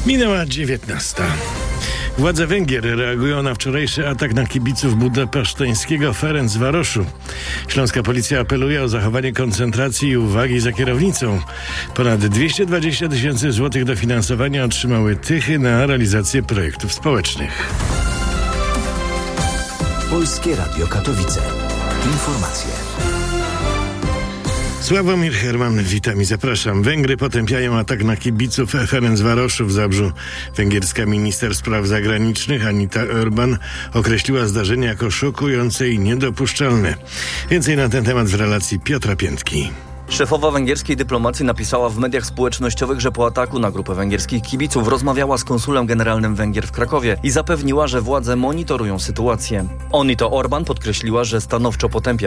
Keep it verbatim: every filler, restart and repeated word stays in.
Minęła dziewiętnasta. Władze Węgier reagują na wczorajszy atak na kibiców budapeszteńskiego Ferencvaroszu. Śląska policja apeluje o zachowanie koncentracji i uwagi za kierownicą. Ponad dwieście dwadzieścia tysięcy złotych dofinansowania otrzymały Tychy na realizację projektów społecznych. Polskie Radio Katowice. Informacje. Sławomir Herman, witam i zapraszam. Węgry potępiają atak na kibiców Ferencvaroszu w Zabrzu. Węgierska minister spraw zagranicznych Anita Orban określiła zdarzenie jako szokujące i niedopuszczalne. Więcej na ten temat w relacji Piotra Piętki. Szefowa węgierskiej dyplomacji napisała w mediach społecznościowych, że po ataku na grupę węgierskich kibiców rozmawiała z konsulem generalnym Węgier w Krakowie i zapewniła, że władze monitorują sytuację. Anita Orban podkreśliła, że stanowczo potępia